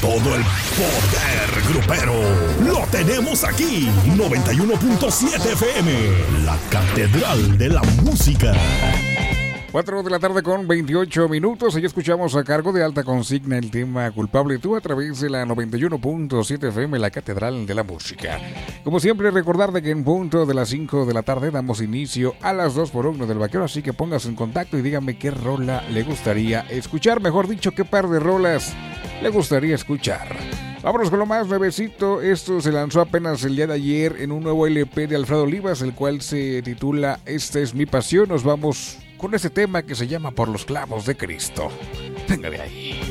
Todo el poder grupero lo tenemos aquí. 91.7 FM, la catedral de la música. 4 de la tarde con 28 minutos. Ahí escuchamos a cargo de Alta Consigna el tema Culpable Tú a través de la 91.7 FM, la catedral de la música. Como siempre, recordar de que en punto de las 5 de la tarde damos inicio a las 2x1 del Vaquero, así que póngase en contacto y dígame qué rola le gustaría escuchar, mejor dicho, qué par de rolas le gustaría escuchar. Vámonos con lo más nuevecito. Esto se lanzó apenas el día de ayer en un nuevo LP de Alfredo Olivas, el cual se titula Esta es mi pasión. Nos vamos con este tema que se llama Por los clavos de Cristo. Venga de ahí.